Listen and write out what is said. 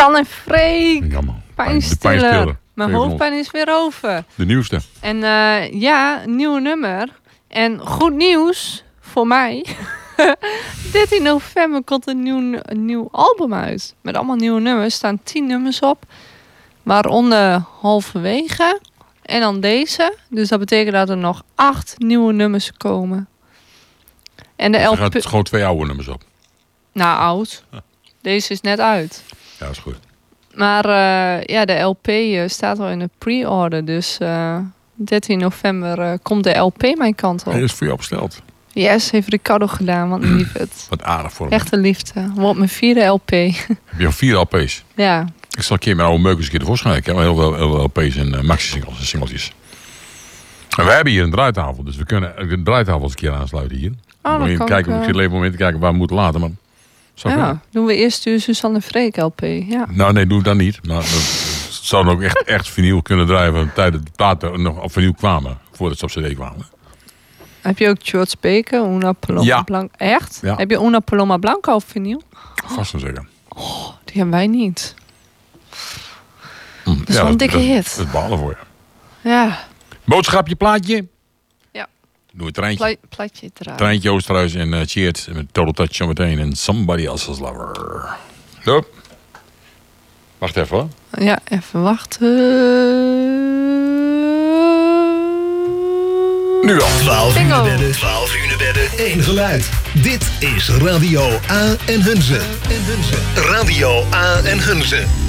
Suzanne en Freek. Jammer. Pijnstiller. Mijn hoofdpijn is weer over. De nieuwste. En een nieuw nummer. En goed nieuws voor mij. 13 november komt een nieuw album uit. Met allemaal nieuwe nummers. Er staan 10 nummers op. Waaronder halverwege. En dan deze. Dus dat betekent dat er nog 8 nieuwe nummers komen. En de LP... Er gaat gewoon 2 oude nummers op. Nou, oud. Deze is net uit. Ja, dat is goed. Maar de LP staat al in de pre-order. Dus 13 november komt de LP mijn kant op. Hij is voor jou besteld. Yes, heeft Ricardo gedaan. Wat een liefde. Wat aardig voor hem. Echte liefde. Wordt mijn 4e LP. Heb je al 4 LP's? Ja. Ik zal een keer mijn oude meuk eens een keer tevoorschijn. Ik heb heel veel LP's en maxi-singles en singeltjes. En wij hebben hier een draaitafel. Dus we kunnen de draaitafel eens een keer aansluiten hier. Dan kan kijken, ik zit even om in te kijken waar we moeten laten. Maar doen we eerst de Suzanne Freek LP. Ja. Nou nee, doe ik dat niet. Maar het zou dan ook echt vinyl kunnen draaien van de tijd dat de platen nog op vinyl kwamen. Voordat ze op CD kwamen. Heb je ook George Baker, Una Paloma Blanca? Echt? Ja. Heb je Una Paloma Blanca op vinyl? Vast en zeker. Oh, die hebben wij niet. Dat is wel een dikke hit. Dat is balen voor je. Ja. Boodschapje, plaatje? Ja. Doe het treintje. Plaatje draaien. Treintje Oosterhuis en Cheers met Total Touch zometeen en Somebody Else's Lover. Doop. Wacht even hoor. Ja, even wachten. Nu al. 12 uur naar bedden, 1 geluid. Dit is Radio A en Hunze. Radio A en Hunze.